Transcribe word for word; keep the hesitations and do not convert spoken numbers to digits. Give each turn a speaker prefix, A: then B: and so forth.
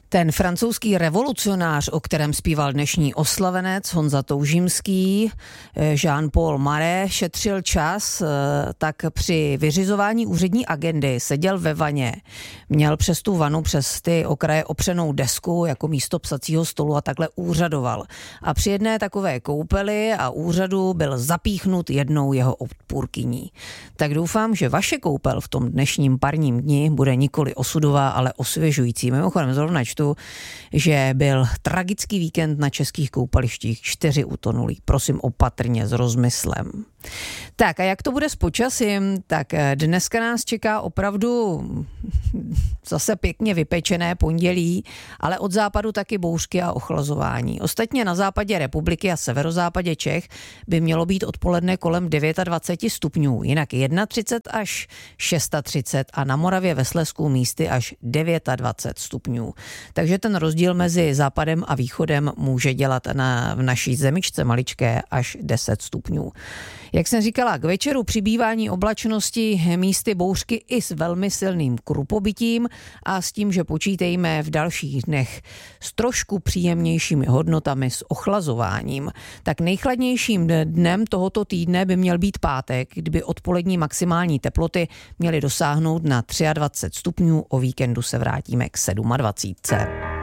A: Ten francouzský revolucionář, o kterém zpíval dnešní oslavenec Honza Toužimský, Jean-Paul Marais, šetřil čas, tak při vyřizování úřední agendy seděl ve vaně. Měl přes tu vanu, přes ty okraje opřenou desku jako místo psacího stolu a takhle úřadoval. A při jedné takové koupeli a úřadu byl zapíchnut jednou jeho odpůrkyní. Tak doufám, že vaše koupel v tom dnešním parním dni bude nikoli osudová, ale osvěžující. Mimochodem zrovna čtu, že byl tragický víkend na českých koupalištích, čtyři utonulí. Prosím opatrně, s rozmyslem. Tak a jak to bude s počasím? Tak dneska nás čeká opravdu zase pěkně vypečené pondělí, ale od západu taky bouřky a ochlazování. Ostatně na západě republiky a severozápadě Čech by mělo být odpoledne kolem dvacet devět stupňů, jinak třicet jedna až třicet šest a na Moravě ve Slezsku místy až dvacet devět stupňů. Takže ten rozdíl mezi západem a východem může dělat na, v naší zemičce maličké až deset stupňů. Jak jsem říkala, k večeru přibývání oblačnosti, místy bouřky i s velmi silným krupobytím a s tím, že počítejme v dalších dnech s trošku příjemnějšími hodnotami s ochlazováním. Tak nejchladnějším dnem tohoto týdne by měl být pátek, kdyby odpolední maximální teploty měly dosáhnout na dvacet tři stupňů, o víkendu se vrátíme k dvacet sedm.